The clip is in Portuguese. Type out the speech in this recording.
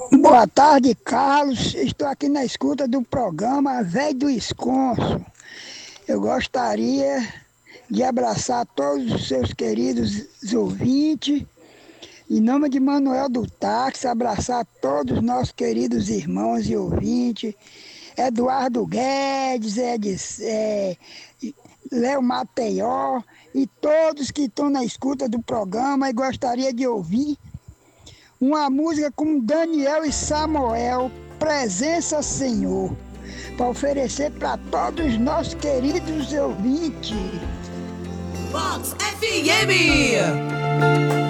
Boa tarde, Carlos. Estou aqui na escuta do programa Véi do Esconso. Eu gostaria de abraçar todos os seus queridos ouvintes. Em nome de Manuel do Táxi, abraçar todos os nossos queridos irmãos e ouvintes. Eduardo Guedes, Léo Mateió e todos que estão na escuta do programa e gostaria de ouvir uma música com Daniel e Samuel, Presença Senhor, para oferecer para todos os nossos queridos ouvintes. Vox FM.